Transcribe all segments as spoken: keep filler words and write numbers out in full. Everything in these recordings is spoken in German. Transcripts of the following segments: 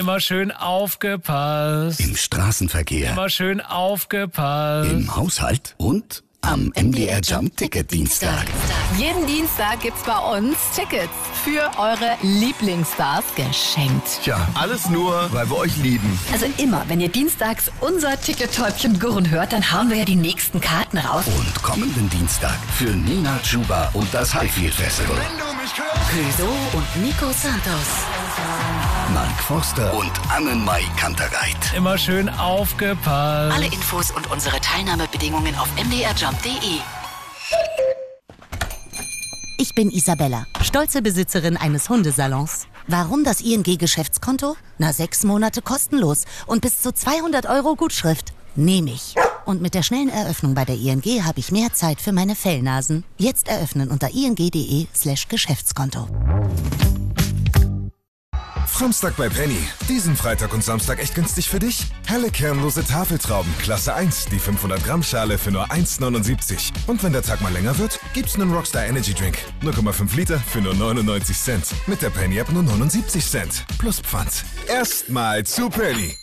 Immer schön aufgepasst. Im Straßenverkehr. Immer schön aufgepasst. Im Haushalt und am M D R Jump Ticket Dienstag. Jeden Dienstag gibt's bei uns Tickets für eure Lieblingsstars geschenkt. Tja, alles nur, weil wir euch lieben. Also immer, wenn ihr dienstags unser Ticket-Täubchen gurren hört, dann hauen wir ja die nächsten Karten raus. Und kommenden Dienstag für Nina Chuba und das Highfield Festival. Clouseau und Nico Santos. Mark Forster und Annenmai Kantereit. Immer schön aufgepasst. Alle Infos und unsere Teilnahmebedingungen auf m d r jump punkt d e. Ich bin Isabella, stolze Besitzerin eines Hundesalons. Warum das I N G-Geschäftskonto? Na, sechs Monate kostenlos und bis zu zweihundert Euro Gutschrift. Nehme ich. Und mit der schnellen Eröffnung bei der I N G habe ich mehr Zeit für meine Fellnasen. Jetzt eröffnen unter ing.de slash Geschäftskonto. Samstag bei Penny. Diesen Freitag und Samstag echt günstig für dich? Helle kernlose Tafeltrauben, Klasse eins, die fünfhundert Gramm Schale für nur eins neunundsiebzig. Und wenn der Tag mal länger wird, gibt's einen Rockstar Energy Drink. null Komma fünf Liter für nur neunundneunzig Cent. Mit der Penny App nur neunundsiebzig Cent. Plus Pfand. Erstmal zu Penny.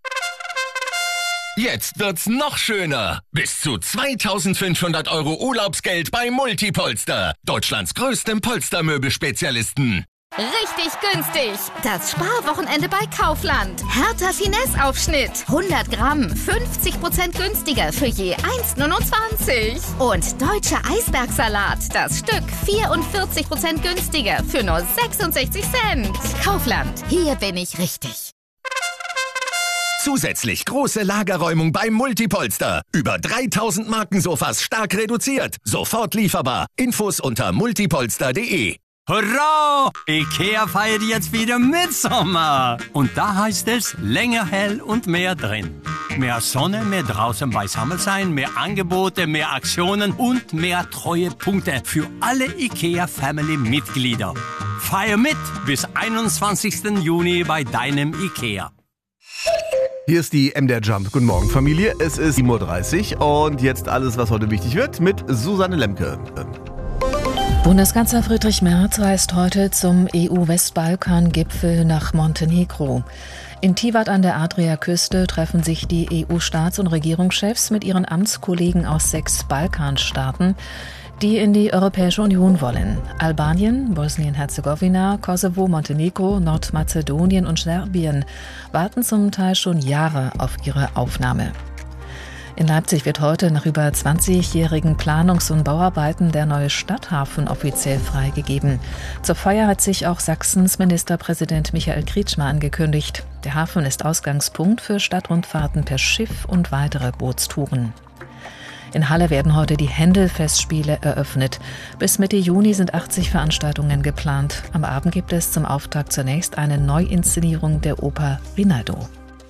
Jetzt wird's noch schöner. Bis zu zweitausendfünfhundert Euro Urlaubsgeld bei Multipolster. Deutschlands größtem Polstermöbelspezialisten. Richtig günstig. Das Sparwochenende bei Kaufland. Hertha Finesse-Aufschnitt. hundert Gramm, fünfzig Prozent günstiger für je eins neunundzwanzig. Und deutscher Eisbergsalat. Das Stück vierundvierzig Prozent günstiger für nur sechsundsechzig Cent. Kaufland. Hier bin ich richtig. Zusätzlich große Lagerräumung beim Multipolster. Über dreitausend Markensofas stark reduziert. Sofort lieferbar. Infos unter multipolster punkt de. Hurra! IKEA feiert jetzt wieder Mitsommer. Und da heißt es länger hell und mehr drin. Mehr Sonne, mehr draußen beisammen sein, mehr Angebote, mehr Aktionen und mehr Treuepunkte für alle IKEA-Family-Mitglieder. Feier mit bis einundzwanzigsten Juni bei deinem IKEA. Hier ist die M D R Jump. Guten Morgen, Familie. Es ist sieben Uhr dreißig und jetzt alles, was heute wichtig wird, mit Susanne Lemke. Bundeskanzler Friedrich Merz reist heute zum E U-Westbalkan-Gipfel nach Montenegro. In Tivat an der Adriaküste treffen sich die E U-Staats- und Regierungschefs mit ihren Amtskollegen aus sechs Balkanstaaten, die in die Europäische Union wollen. Albanien, Bosnien-Herzegowina, Kosovo, Montenegro, Nordmazedonien und Serbien warten zum Teil schon Jahre auf ihre Aufnahme. In Leipzig wird heute nach über zwanzigjährigen Planungs- und Bauarbeiten der neue Stadthafen offiziell freigegeben. Zur Feier hat sich auch Sachsens Ministerpräsident Michael Kretschmer angekündigt. Der Hafen ist Ausgangspunkt für Stadtrundfahrten per Schiff und weitere Bootstouren. In Halle werden heute die Händel-Festspiele eröffnet. Bis Mitte Juni sind achtzig Veranstaltungen geplant. Am Abend gibt es zum Auftakt zunächst eine Neuinszenierung der Oper Rinaldo.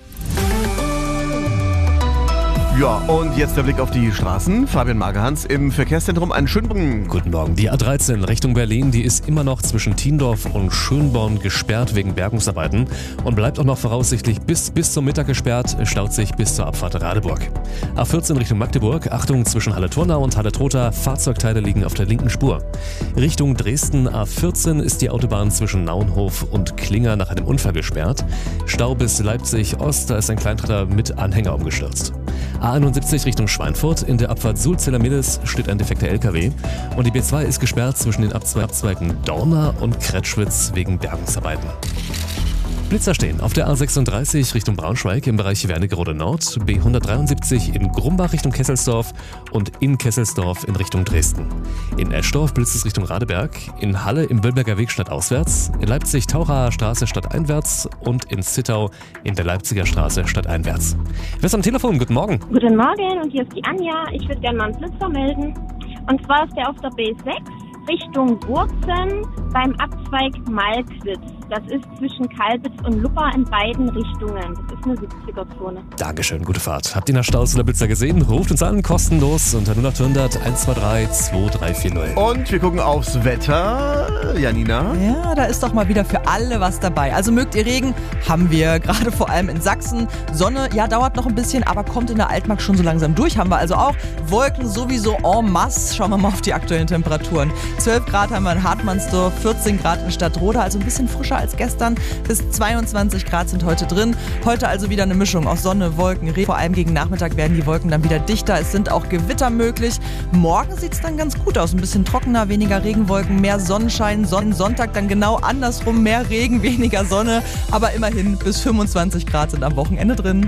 Ja, und jetzt der Blick auf die Straßen. Fabian Magerhans im Verkehrszentrum. Einen schönen Morgen. Guten Morgen. Die A dreizehn Richtung Berlin, die ist immer noch zwischen Tiendorf und Schönborn gesperrt wegen Bergungsarbeiten und bleibt auch noch voraussichtlich bis, bis zum Mittag gesperrt, staut sich bis zur Abfahrt Radeburg. A vierzehn Richtung Magdeburg, Achtung zwischen Halle-Turnau und Halle-Trotha, Fahrzeugteile liegen auf der linken Spur. Richtung Dresden, A vierzehn ist die Autobahn zwischen Naunhof und Klinger nach einem Unfall gesperrt. Stau bis Leipzig-Ost, da ist ein Kleintretter mit Anhänger umgestürzt. A einundsiebzig Richtung Schweinfurt. In der Abfahrt Sulziller-Milles steht ein defekter L K W. Und die B zwei ist gesperrt zwischen den Abzweigen Dorna und Kretschwitz wegen Bergungsarbeiten. Blitzer stehen auf der A sechsunddreißig Richtung Braunschweig im Bereich Wernigerode Nord, B hundertdreiundsiebzig in Grumbach Richtung Kesselsdorf und in Kesselsdorf in Richtung Dresden. In Eschdorf blitzt es Richtung Radeberg, in Halle im Wölberger Weg stadtauswärts, in Leipzig Tauchaer Straße stadteinwärts und in Zittau in der Leipziger Straße stadteinwärts. Wer ist am Telefon? Guten Morgen. Guten Morgen, und hier ist die Anja. Ich würde gerne mal einen Blitzer melden. Und zwar ist der auf der B sechs Richtung Burzen beim Abzweig Malkwitz. Das ist zwischen Kalbitz und Luppa in beiden Richtungen. Das ist eine siebziger-Zone. Dankeschön, gute Fahrt. Habt ihr nach Staus oder Blitzer gesehen? Ruft uns an, kostenlos unter null acht hundert eins zwei drei zwei drei vier null. Und wir gucken aufs Wetter. Janina? Ja, da ist doch mal wieder für alle was dabei. Also mögt ihr Regen? Haben wir, gerade vor allem in Sachsen. Sonne, ja, dauert noch ein bisschen, aber kommt in der Altmark schon so langsam durch. Haben wir also auch. Wolken sowieso en masse. Schauen wir mal auf die aktuellen Temperaturen. zwölf Grad haben wir in Hartmannsdorf, vierzehn Grad in Stadtroda, also ein bisschen frischer frischer als gestern. Bis zweiundzwanzig Grad sind heute drin. Heute also wieder eine Mischung aus Sonne, Wolken, Regen. Vor allem gegen Nachmittag werden die Wolken dann wieder dichter. Es sind auch Gewitter möglich. Morgen sieht es dann ganz gut aus. Ein bisschen trockener, weniger Regenwolken, mehr Sonnenschein. Son- Sonntag dann genau andersrum. Mehr Regen, weniger Sonne. Aber immerhin bis fünfundzwanzig Grad sind am Wochenende drin.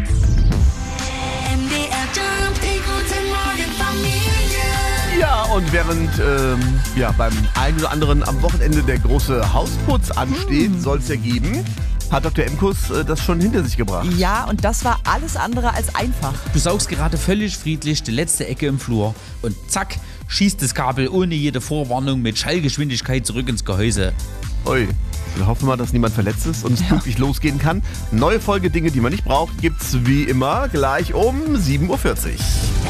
Ja, und während ähm, ja, beim einen oder anderen am Wochenende der große Hausputz ansteht, mm. soll es ja geben, hat Doktor Emkus äh, das schon hinter sich gebracht. Ja, und das war alles andere als einfach. Du saugst gerade völlig friedlich die letzte Ecke im Flur und zack, schießt das Kabel ohne jede Vorwarnung mit Schallgeschwindigkeit zurück ins Gehäuse. Ui, wir hoffen mal, dass niemand verletzt ist und es pünktlich ja. losgehen kann. Neue Folge Dinge, die man nicht braucht, gibt's wie immer gleich um sieben Uhr vierzig.